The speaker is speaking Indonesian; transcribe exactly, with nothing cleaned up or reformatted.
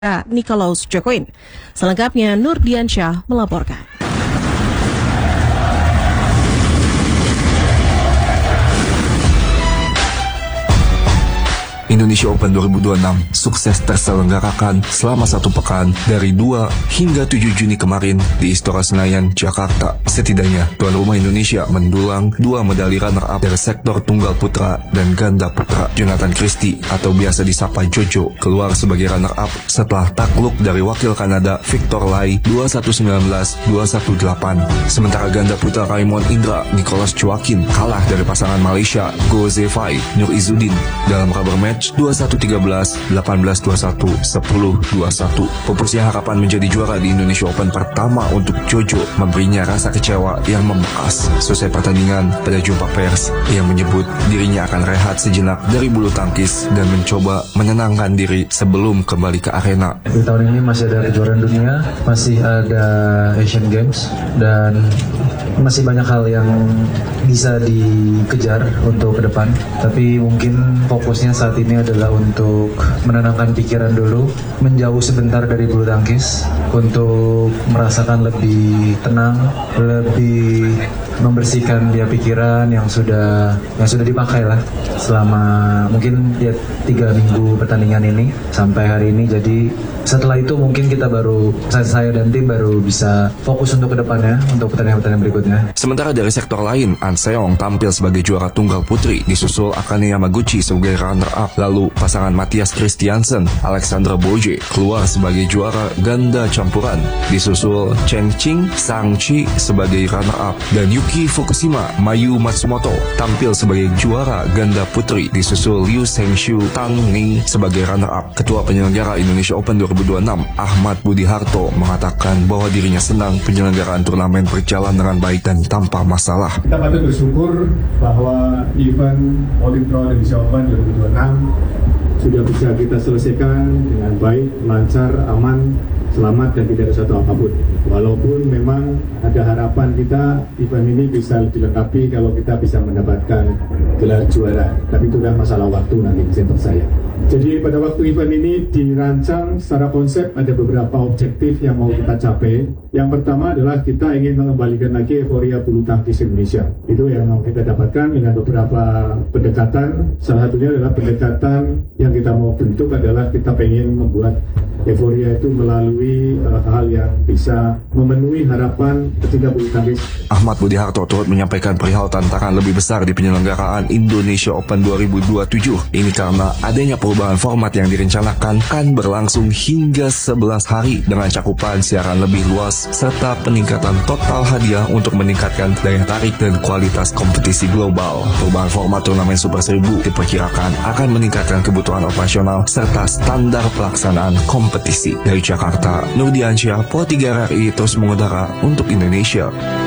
Nikolaus Jokoin. Selengkapnya Nur Diansyah melaporkan. Indonesia Open dua ribu dua puluh enam sukses terselenggarakan selama satu pekan dari dua hingga tujuh Juni kemarin di Istora Senayan, Jakarta. Setidaknya tuan rumah Indonesia mendulang dua medali runner-up dari sektor tunggal putra dan ganda putra. Jonathan Christie atau biasa disapa Jojo keluar sebagai runner-up setelah takluk dari wakil Kanada Victor Lai dua satu sembilan belas dua satu delapan. Sementara ganda putra Raymond Indra Nicholas Joaquim kalah dari pasangan Malaysia Go Zefai Nur Izzuddin dalam rubber match dua satu tiga belas, delapan belas dua puluh satu, sepuluh dua puluh satu. Pupusnya harapan menjadi juara di Indonesia Open pertama untuk Jojo memberinya rasa kecewa yang membekas. Selesai pertandingan, pada jumpa pers, ia menyebut dirinya akan rehat sejenak dari bulu tangkis dan mencoba menenangkan diri sebelum kembali ke arena. Di tahun ini masih ada kejuaraan dunia, masih ada Asian Games, dan masih banyak hal yang bisa dikejar untuk ke depan. Tapi mungkin fokusnya saat ini adalah untuk menenangkan pikiran dulu, menjauh sebentar dari bulu tangkis untuk merasakan lebih tenang, lebih membersihkan dia pikiran yang sudah yang sudah dipakai lah selama mungkin ya tiga minggu pertandingan ini sampai hari ini. Jadi setelah itu mungkin kita baru saya, saya dan tim baru bisa fokus untuk kedepannya untuk pertandingan-pertandingan berikutnya. Sementara dari sektor lain, An Seong tampil sebagai juara tunggal putri, disusul Akane Yamaguchi sebagai runner-up. Lalu pasangan Matthias Christiansen, Alexandra Boje keluar sebagai juara ganda campuran, disusul Chen Qing Sang Chi sebagai runner-up, dan Yuki Fukushima Mayu Matsumoto tampil sebagai juara ganda putri, disusul Liu Sengshu Tang Ni sebagai runner-up. Ketua penyelenggara Indonesia Open dua ribu dua puluh enam, Ahmad Budi Harto, mengatakan bahwa dirinya senang penyelenggaraan turnamen berjalan dengan baik dan tanpa masalah. Kita patut bersyukur bahwa event All Pro Indonesia Open dua ribu dua puluh enam sudah bisa kita selesaikan dengan baik, lancar, aman, selamat, dan tidak ada satu apapun. Walaupun memang ada harapan kita event ini bisa dilengkapi kalau kita bisa mendapatkan gelar juara, tapi itu adalah masalah waktu nanti menurut saya. Jadi pada waktu event ini dirancang secara konsep ada beberapa objektif yang mau kita capai. Yang pertama adalah kita ingin mengembalikan lagi euforia bulu tangkis Indonesia. Itu yang mau kita dapatkan dengan beberapa pendekatan. Salah satunya adalah pendekatan yang kita mau bentuk adalah kita ingin membuat euforia itu melalui uh, hal yang bisa memenuhi harapan pecinta bulu tangkis. Ahmad Budi Harto turut menyampaikan perihal tantangan lebih besar di penyelenggaraan Indonesia Open dua ribu dua puluh tujuh. Ini karena adanya perubahan format yang direncanakan kan berlangsung hingga sebelas hari dengan cakupan siaran lebih luas serta peningkatan total hadiah untuk meningkatkan daya tarik dan kualitas kompetisi global. Perubahan format turnamen Super Seribu diperkirakan akan meningkatkan kebutuhan operasional serta standar pelaksanaan kompetisi. Dari Jakarta, Nur Diansyah, Pro tiga R R I terus mengudara untuk Indonesia.